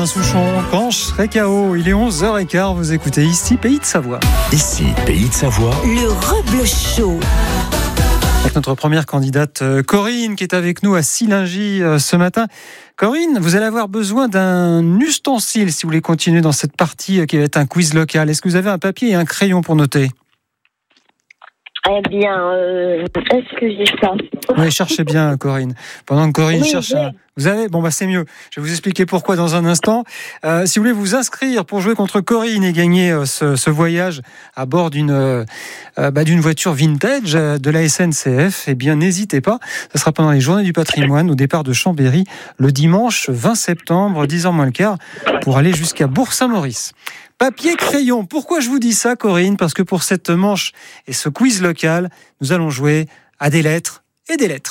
Souchon, quand je serai KO. Il est 11h15, vous écoutez ici Pays de Savoie. Ici Pays de Savoie. Le Reblochon Show. Avec notre première candidate Corinne qui est avec nous à Sillingy ce matin. Corinne, vous allez avoir besoin d'un ustensile si vous voulez continuer dans cette partie qui va être un quiz local. Est-ce que vous avez un papier et un crayon pour noter ? Eh bien, est-ce que j'ai ça ? Oui, cherchez bien, Corinne. Pendant que Corinne cherche un... Vous avez ? Bon, c'est mieux. Je vais vous expliquer pourquoi dans un instant. Si vous voulez vous inscrire pour jouer contre Corinne et gagner ce voyage à bord d'une voiture vintage de la SNCF, eh bien, n'hésitez pas. Ce sera pendant les Journées du patrimoine au départ de Chambéry le dimanche 20 septembre, 10h moins le quart, pour aller jusqu'à Bourg-Saint-Maurice. Papier, crayon. Pourquoi je vous dis ça, Corinne ? Parce que pour cette manche et ce quiz local, nous allons jouer à des lettres et des lettres.